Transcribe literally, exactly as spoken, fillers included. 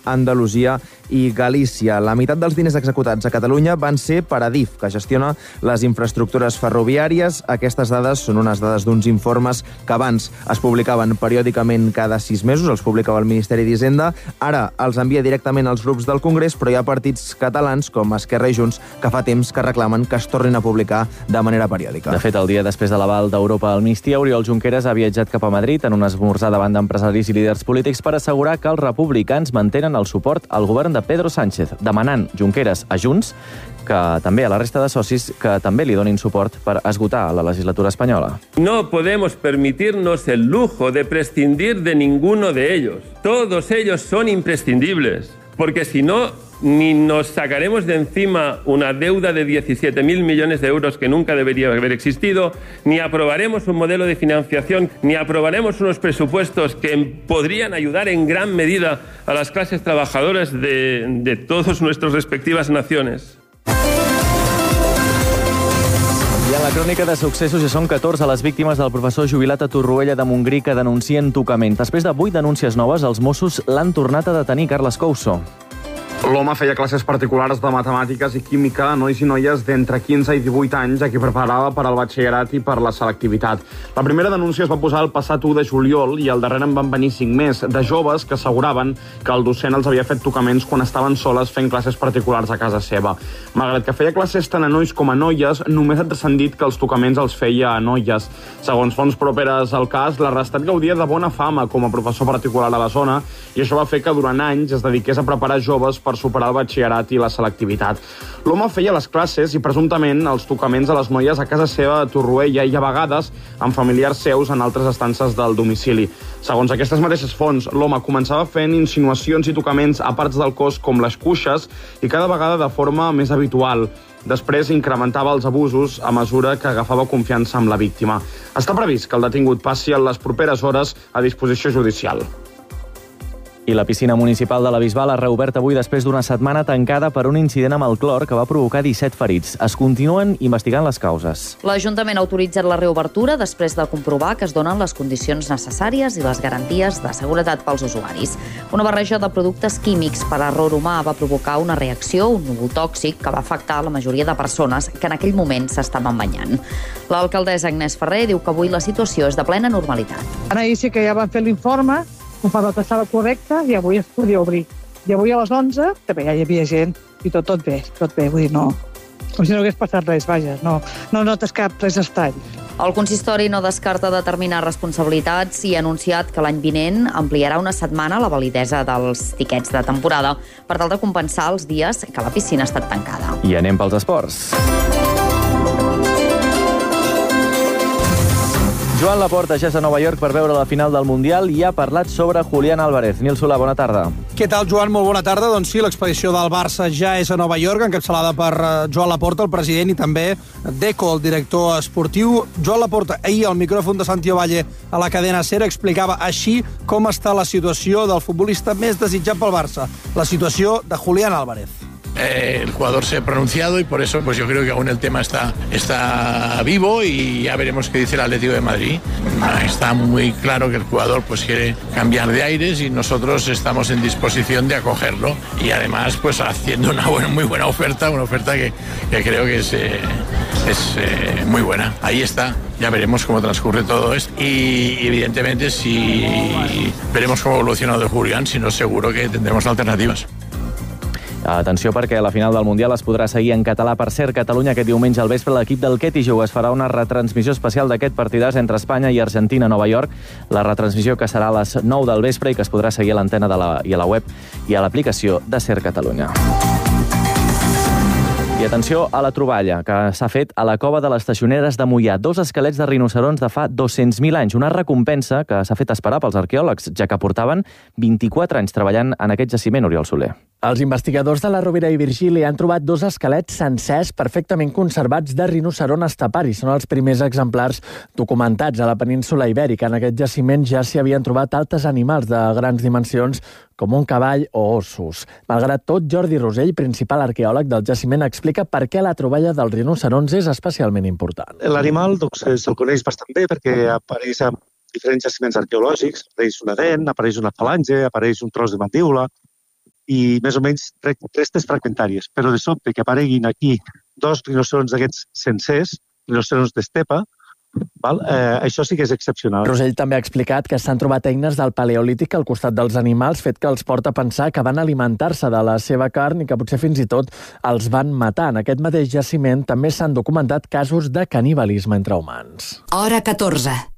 Andalusia i Galícia. La meitat dels diners executats a Catalunya van ser per Adif, que gestiona les infraestructures ferroviàries. Aquestes dades són unes dades d'uns informes que abans es publicaven periòdicament cada sis mesos, els publicava el Ministeri d'Hisenda. Ara els envia directament als grups del Congrés, però hi ha partits catalans com Esquerra i Junts que fa temps que reclamen que es tornin a publicar de manera periòdica. De fet, el dia després de l'aval d'Europa al migdia, Oriol Junqueras ha viatjat cap a Madrid en un esmorzar davant d'empresaris i líders polítics per assegurar que els republicans mantenen el suport al govern de Pedro Sánchez, demanant Junqueras a Junts que també a la resta de socis que també li donin suport per esgotar la legislatura espanyola. No podemos permitirnos el lujo de prescindir de ninguno de ellos. Todos ellos son imprescindibles, porque si no, ni nos sacaremos de encima una deuda de diecisiete mil millones de euros que nunca debería haber existido, ni aprobaremos un modelo de financiación, ni aprobaremos unos presupuestos que podrían ayudar en gran medida a las clases trabajadoras de, de todas nuestras respectivas naciones. I en la crònica de successos ja són catorze les víctimes del professor jubilat a Torroella de Montgrí que denuncien tocament. Després de vuit denúncies noves, els Mossos l'han tornat a detenir, Carles Couso. L'home feia classes particulars de matemàtiques i química a nois i noies d'entre quinze i divuit anys a qui preparava per al batxillerat i per la selectivitat. La primera denúncia es va posar el passat u de juliol i al darrere en van venir cinc més, de joves que asseguraven que el docent els havia fet tocaments quan estaven soles fent classes particulars a casa seva. Malgrat que feia classes tant a nois com a noies, només ha transcendit que els tocaments els feia a noies. Segons fonts properes al cas, l'arrestat gaudia de bona fama com a professor particular a la zona i això va fer que durant anys es dediqués a preparar joves per superar el batxillerat i la selectivitat. L'home feia les classes i presumptament els tocaments a les noies a casa seva a Torroella i a vegades amb familiars seus en altres estances del domicili. Segons aquestes mateixes fonts, l'home començava fent insinuacions i tocaments a parts del cos com les cuixes i cada vegada de forma més habitual. Després incrementava els abusos a mesura que agafava confiança amb la víctima. Està previst que el detingut passi en les properes hores a disposició judicial. I la piscina municipal de la Bisbal ha reobert avui després d'una setmana tancada per un incident amb el clor que va provocar disset ferits. Es continuen investigant les causes. L'Ajuntament ha autoritzat la reobertura després de comprovar que es donen les condicions necessàries i les garanties de seguretat pels usuaris. Una barreja de productes químics per error humà va provocar una reacció, un núvol tòxic, que va afectar la majoria de persones que en aquell moment s'estaven banyant. L'alcaldessa Agnès Ferrer diu que avui la situació és de plena normalitat. Ahir sí que ja van fer l'informe, confirmat que estava correcte i avui es podia obrir. I avui a les onze també ja hi havia gent i tot, tot bé, tot bé, vull dir, no. Com si no hagués passat res, vaja, no, no notes cap res estrany. El consistori no descarta determinar responsabilitats i ha anunciat que l'any vinent ampliarà una setmana la validesa dels tiquets de temporada per tal de compensar els dies que la piscina ha estat tancada. I anem pels esports. Joan Laporta ja és a Nova York per veure la final del Mundial i ha parlat sobre Julián Álvarez. Nil Solà, bona tarda. Què tal, Joan? Molt bona tarda. Doncs sí, l'expedició del Barça ja és a Nova York, encapçalada per Joan Laporta, el president, i també Deco, el director esportiu. Joan Laporta, ahir al micròfon de Santi Ovalle a la cadena SER explicava així com està la situació del futbolista més desitjat pel Barça, la situació de Julián Álvarez. Eh, el jugador se ha pronunciado y por eso pues yo creo que aún el tema está, está vivo y ya veremos qué dice el Atlético de Madrid. Está muy claro que el jugador pues quiere cambiar de aires y nosotros estamos en disposición de acogerlo y además pues haciendo una buena, muy buena oferta, una oferta que, que creo que es, eh, es eh, muy buena. Ahí está. Ya veremos cómo transcurre todo esto y evidentemente si veremos cómo evoluciona de Julián, si no seguro que tendremos alternativas. Atenció perquè la final del Mundial es podrà seguir en català. Per cert, Catalunya aquest diumenge al vespre l'equip del Ketty es farà una retransmissió especial d'aquest partidàs entre Espanya i Argentina a Nova York. La retransmissió que serà a les nou del vespre i que es podrà seguir a l'antena de la, i a la web i a l'aplicació de SER Catalunya. I atenció a la troballa que s'ha fet a la cova de les Teixoneres de Moià. Dos esquelets de rinocerons de fa dos-cents mil anys. Una recompensa que s'ha fet esperar pels arqueòlegs, ja que portaven vint-i-quatre anys treballant en aquest jaciment, Oriol Soler. Els investigadors de la Rovira i Virgili han trobat dos esquelets sencers perfectament conservats de rinoceron estepari. Són els primers exemplars documentats a la península Ibèrica. En aquest jaciment ja s'hi havien trobat altres animals de grans dimensions, com un cavall o ossos. Malgrat tot, Jordi Rosell, principal arqueòleg del jaciment, explica per què la troballa dels rinoceronts és especialment important. L'animal doncs, se'l coneix bastant bé perquè apareix en diferents jaciments arqueològics. Apareix una dent, apareix una falange, apareix un tros de mandíbula. i més o menys restes fragmentàries. Però de sobte que apareguin aquí dos rinocerons d'aquests sencers, rinocerons d'estepa, val? Eh, això sí que és excepcional. Rosell també ha explicat que s'han trobat eines del paleolític al costat dels animals, fet que els porta a pensar que van alimentar-se de la seva carn i que potser fins i tot els van matar. En aquest mateix jaciment també s'han documentat casos de canibalisme entre humans. Hora catorze.